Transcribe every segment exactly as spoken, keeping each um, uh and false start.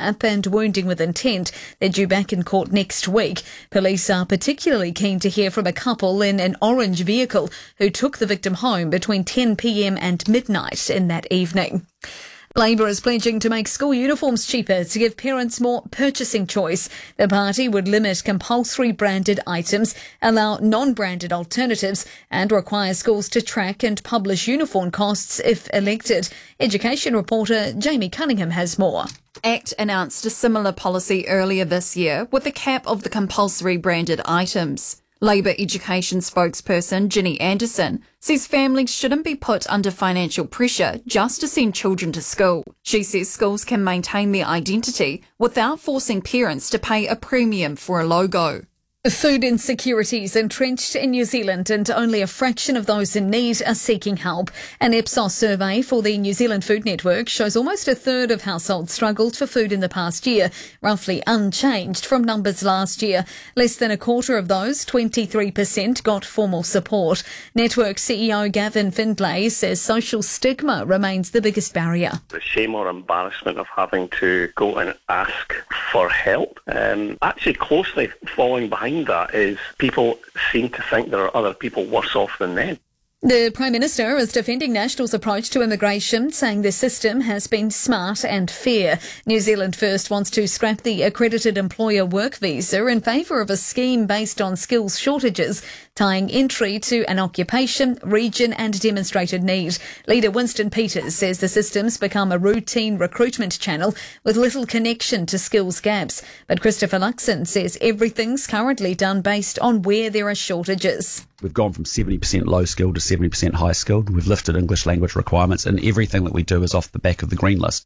kidnap and wounding with intent. They're due back in court next week. Police are particularly keen to hear from a couple in an orange vehicle who took the victim home between ten p.m. and midnight in that evening. Labour is pledging to make school uniforms cheaper to give parents more purchasing choice. The party would limit compulsory branded items, allow non-branded alternatives and require schools to track and publish uniform costs if elected. Education reporter Jamie Cunningham has more. ACT announced a similar policy earlier this year with a cap of the compulsory branded items. Labour education spokesperson Ginny Anderson says families shouldn't be put under financial pressure just to send children to school. She says schools can maintain their identity without forcing parents to pay a premium for a logo. Food insecurity is entrenched in New Zealand and only a fraction of those in need are seeking help. An Ipsos survey for the New Zealand Food Network shows almost a third of households struggled for food in the past year, roughly unchanged from numbers last year. Less than a quarter of those, twenty-three percent, got formal support. Network C E O Gavin Findlay says social stigma remains the biggest barrier. The shame or embarrassment of having to go and ask for help. Um, actually closely following behind that is people seem to think there are other people worse off than them. The Prime Minister is defending National's approach to immigration, saying the system has been smart and fair. New Zealand First wants to scrap the accredited employer work visa in favour of a scheme based on skills shortages, tying entry to an occupation, region and demonstrated need. Leader Winston Peters says the system's become a routine recruitment channel with little connection to skills gaps. But Christopher Luxon says everything's currently done based on where there are shortages. We've gone from seventy percent low skilled to seventy percent high skilled. We've lifted English language requirements, and everything that we do is off the back of the green list.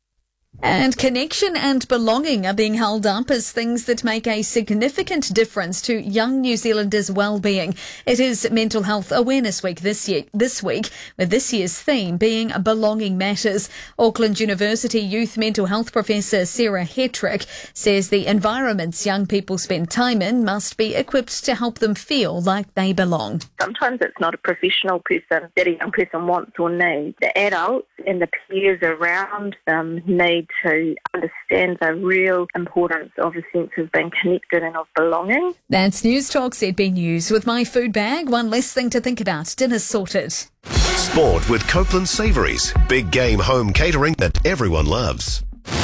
And connection and belonging are being held up as things that make a significant difference to young New Zealanders' well-being. It is Mental Health Awareness Week this year, this week, with this year's theme being Belonging Matters. Auckland University Youth Mental Health Professor Sarah Hetrick says the environments young people spend time in must be equipped to help them feel like they belong. Sometimes it's not a professional person that a young person wants or needs. The adults and the peers around them need to understand the real importance of a sense of being connected and of belonging. That's News Talk Z B News. With my food bag, one less thing to think about. Dinner's sorted. Sport with Copeland Savouries. Big game home catering that everyone loves.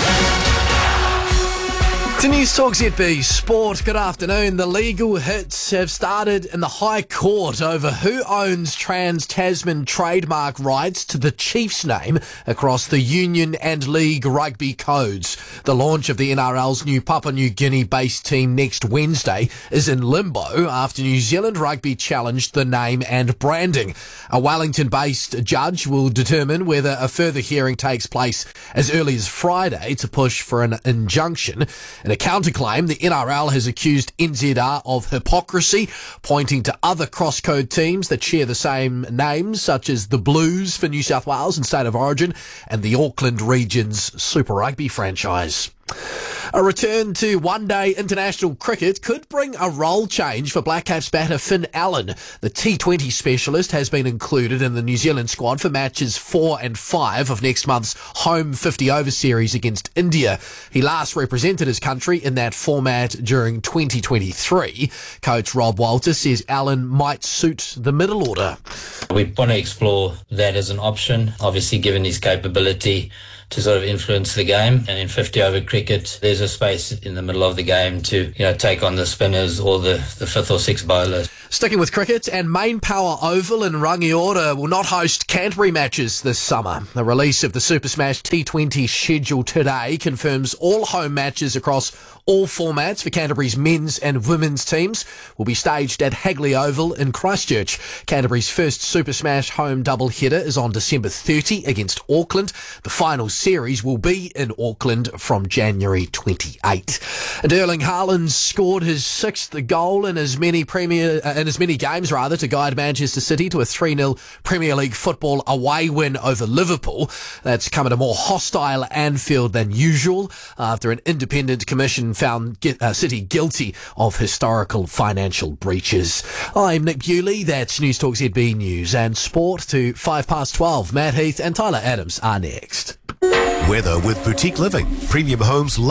To News Talk Z B Sport, good afternoon. The legal hits have started in the High Court over who owns Trans-Tasman trademark rights to the Chiefs name across the Union and League rugby codes. The launch of the N R L's new Papua New Guinea-based team next Wednesday is in limbo after New Zealand Rugby challenged the name and branding. A Wellington-based judge will determine whether a further hearing takes place as early as Friday to push for an injunction. In a counterclaim, the N R L has accused N Z R of hypocrisy, pointing to other cross-code teams that share the same names, such as the Blues for New South Wales and State of Origin, and the Auckland Region's Super Rugby franchise. A return to one-day international cricket could bring a role change for Black Caps batter Finn Allen. The T twenty specialist has been included in the New Zealand squad for matches four and five of next month's home fifty-over series against India. He last represented his country in that format during twenty twenty-three. Coach Rob Walter says Allen might suit the middle order. We want to explore that as an option, obviously given his capability to sort of influence the game. And in fifty over cricket, there's a space in the middle of the game to, you know, take on the spinners or the, the fifth or sixth bowlers. Sticking with cricket, and Main Power Oval in Rangiora will not host Canterbury matches this summer. The release of the Super Smash T twenty schedule today confirms all home matches across all formats for Canterbury's men's and women's teams will be staged at Hagley Oval in Christchurch. Canterbury's first Super Smash home doubleheader is on December thirtieth against Auckland. The final series will be in Auckland from January twenty-eighth. And Erling Haaland scored his sixth goal in as many Premier uh, in as many games rather to guide Manchester City to a three nil Premier League football away win over Liverpool. That's come at a more hostile Anfield than usual after an independent commission found uh, City guilty of historical financial breaches. I'm Nick Bewley. That's News Talk Z B News and Sport to five past twelve. Matt Heath and Tyler Adams are next. Weather with Boutique Living. Premium homes